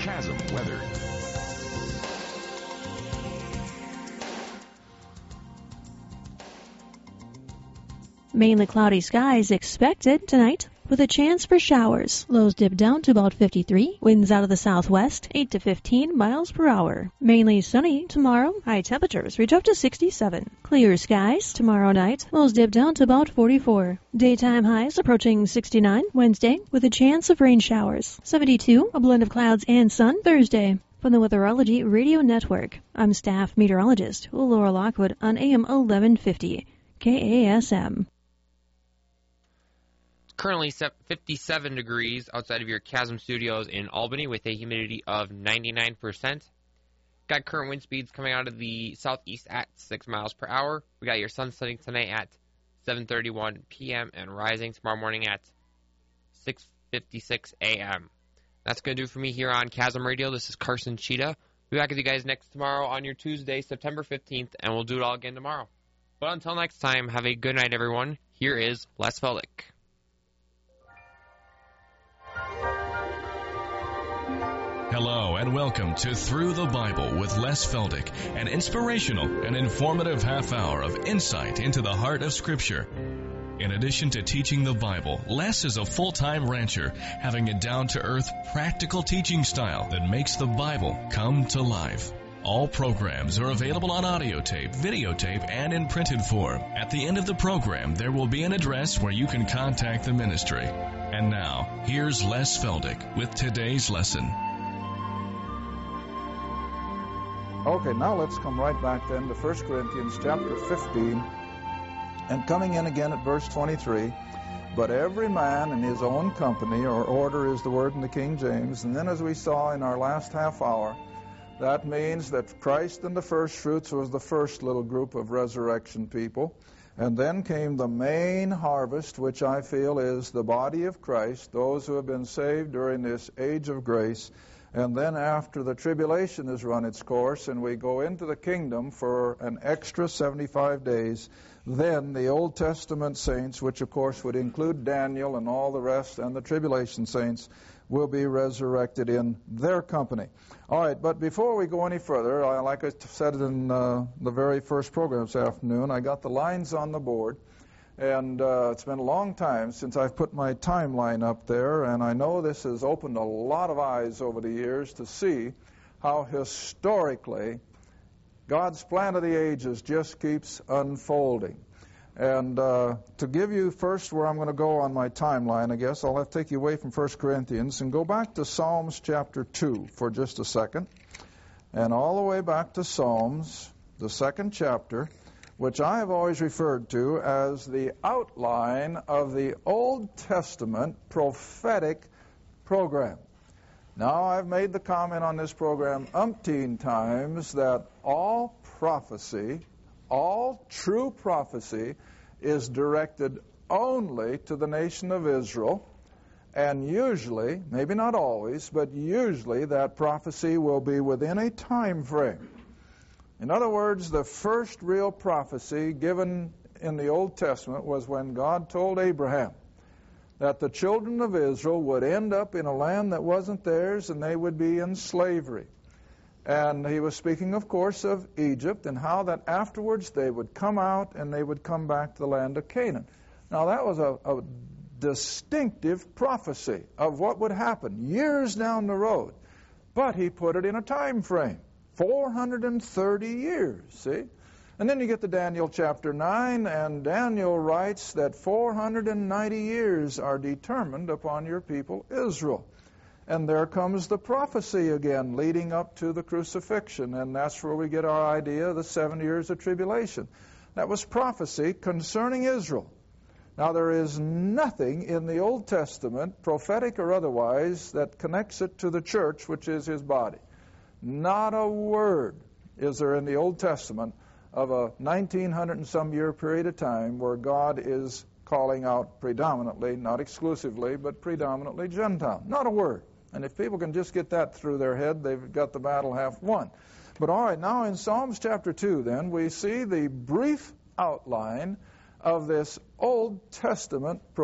Chasm weather. Mainly cloudy skies expected tonight, with a chance for showers. Lows dip down to about 53. Winds out of the southwest, 8 to 15 miles per hour. Mainly sunny tomorrow. High temperatures reach up to 67. Clear skies tomorrow night. Lows dip down to about 44. Daytime highs approaching 69 Wednesday, with a chance of rain showers. 72, a blend of clouds and sun Thursday. From the Weatherology Radio Network, I'm staff meteorologist Laura Lockwood on AM 1150 KASM. Currently 57 degrees outside of your Chasm Studios in Albany with a humidity of 99%. Got current wind speeds coming out of the southeast at 6 miles per hour. We got your sun setting tonight at 7:31 p.m. and rising tomorrow morning at 6:56 a.m. That's going to do it for me here on Chasm Radio. This is Carson Cheetah. We'll be back with you guys next tomorrow on your Tuesday, September 15th, and we'll do it all again tomorrow. But until next time, have a good night, everyone. Here is Les Feldick. Hello and welcome to Through the Bible with Les Feldick, an inspirational and informative half hour of insight into the heart of Scripture. In addition to teaching the Bible, Les is a full-time rancher, having a down-to-earth, practical teaching style that makes the Bible come to life. All programs are available on audio tape, videotape, and in printed form. At the end of the program, there will be an address where you can contact the ministry. And now, here's Les Feldick with today's lesson. Okay, now let's come right back then to 1 Corinthians chapter 15, and coming in again at verse 23, but every man in his own company, or order is the word in the King James, and then as we saw in our last half hour, that means that Christ and the first fruits was the first little group of resurrection people, and then came the main harvest, which I feel is the body of Christ, those who have been saved during this age of grace. And then after the tribulation has run its course and we go into the kingdom for an extra 75 days, then the Old Testament saints, which of course would include Daniel and all the rest and the tribulation saints, will be resurrected in their company. All right, but before we go any further, like I said in the very first program this afternoon, I got the lines on the board. And it's been a long time since I've put my timeline up there, and I know this has opened a lot of eyes over the years to see how historically God's plan of the ages just keeps unfolding. And to give you first where I'm going to go on my timeline, I guess I'll have to take you away from 1 Corinthians and go back to Psalms chapter 2 for just a second, and all the way back to Psalms, the second chapter, which I have always referred to as the outline of the Old Testament prophetic program. Now, I've made the comment on this program umpteen times that all prophecy, all true prophecy, is directed only to the nation of Israel, and usually, maybe not always, but usually that prophecy will be within a time frame. In other words, the first real prophecy given in the Old Testament was when God told Abraham that the children of Israel would end up in a land that wasn't theirs and they would be in slavery. And he was speaking, of course, of Egypt and how that afterwards they would come out and they would come back to the land of Canaan. Now, that was a distinctive prophecy of what would happen years down the road. But he put it in a time frame. 430 years, see? And then you get to Daniel chapter 9, and Daniel writes that 490 years are determined upon your people Israel. And there comes the prophecy again leading up to the crucifixion, and that's where we get our idea of the 7 years of tribulation. That was prophecy concerning Israel. Now, there is nothing in the Old Testament, prophetic or otherwise, that connects it to the church, which is his body. Not a word is there in the Old Testament of a 1900 and some year period of time where God is calling out predominantly, not exclusively, but predominantly Gentile. Not a word. And if people can just get that through their head, they've got the battle half won. But all right, now in Psalms chapter 2 then, we see the brief outline of this Old Testament